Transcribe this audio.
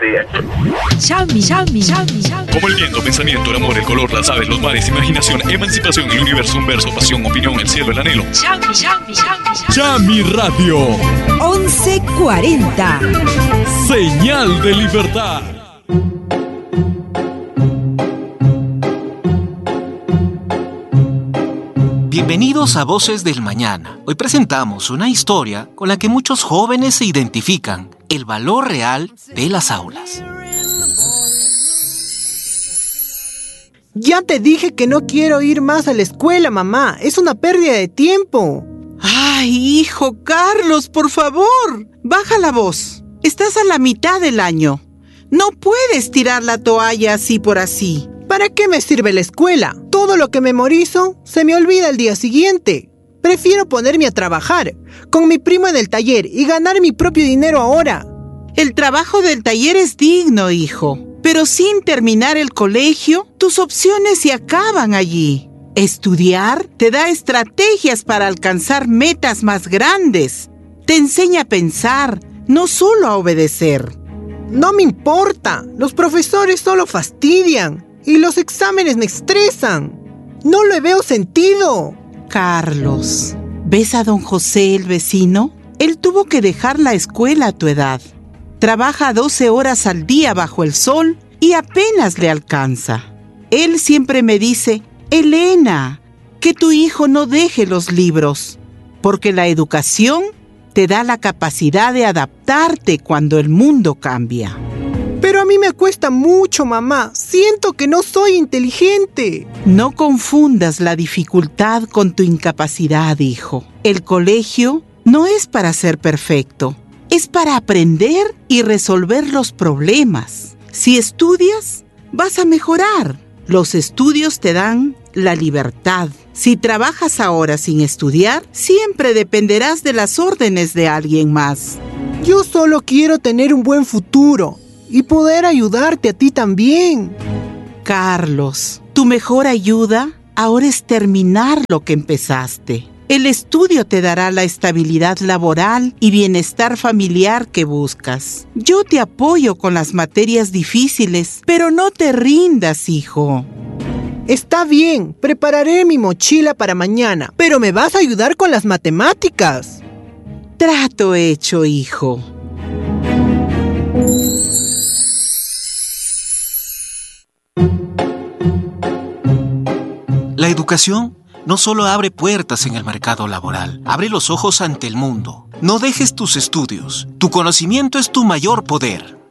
Como el viento, pensamiento, el amor, el color, las aves, los mares, imaginación, emancipación, el universo, un verso, pasión, opinión, el cielo, el anhelo. Yami Radio 1140. Señal de libertad. Bienvenidos a Voces del Mañana. Hoy presentamos una historia con la que muchos jóvenes se identifican: el valor real de las aulas. Ya te dije que no quiero ir más a la escuela, mamá. Es una pérdida de tiempo. Ay, hijo Carlos, por favor, baja la voz. Estás a la mitad del año. No puedes tirar la toalla así por así. ¿Para qué me sirve la escuela? Todo lo que memorizo se me olvida el día siguiente. Prefiero ponerme a trabajar con mi primo en el taller y ganar mi propio dinero ahora. El trabajo del taller es digno, hijo. Pero sin terminar el colegio, tus opciones se acaban allí. Estudiar te da estrategias para alcanzar metas más grandes. Te enseña a pensar, no solo a obedecer. No me importa. Los profesores solo fastidian. Y los exámenes me estresan. No le veo sentido. Carlos, ¿ves a don José, el vecino? Él tuvo que dejar la escuela a tu edad. Trabaja 12 horas al día bajo el sol y apenas le alcanza. Él siempre me dice: Elena, que tu hijo no deje los libros, porque la educación te da la capacidad de adaptarte cuando el mundo cambia. Pero a mí me cuesta mucho, mamá. Siento que no soy inteligente. No confundas la dificultad con tu incapacidad, hijo. El colegio no es para ser perfecto. Es para aprender y resolver los problemas. Si estudias, vas a mejorar. Los estudios te dan la libertad. Si trabajas ahora sin estudiar, siempre dependerás de las órdenes de alguien más. Yo solo quiero tener un buen futuro y poder ayudarte a ti también. Carlos, tu mejor ayuda ahora es terminar lo que empezaste. El estudio te dará la estabilidad laboral y bienestar familiar que buscas. Yo te apoyo con las materias difíciles, pero no te rindas, hijo. Está bien, prepararé mi mochila para mañana, pero me vas a ayudar con las matemáticas. Trato hecho, hijo. La educación no solo abre puertas en el mercado laboral, abre los ojos ante el mundo. No dejes tus estudios. Tu conocimiento es tu mayor poder.